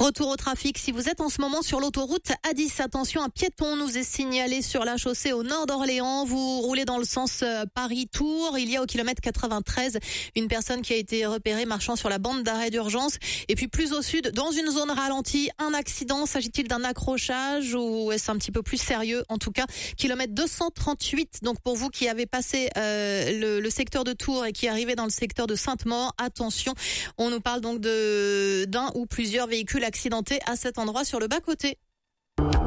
Retour au trafic, si vous êtes en ce moment sur l'autoroute A10, attention, un piéton nous est signalé sur la chaussée au nord d'Orléans. Vous roulez dans le sens Paris-Tours. Il y a au kilomètre 93 une personne qui a été repérée marchant sur la bande d'arrêt d'urgence. Et puis plus au sud, dans une zone ralentie, un accident. S'agit-il d'un accrochage ou est-ce un petit peu plus sérieux? En tout cas, kilomètre 238. Donc pour vous qui avez passé le secteur de Tours et qui arrivez dans le secteur de Sainte-Maure, attention, on nous parle donc d'un ou plusieurs véhicules accidentés à cet endroit sur le bas-côté.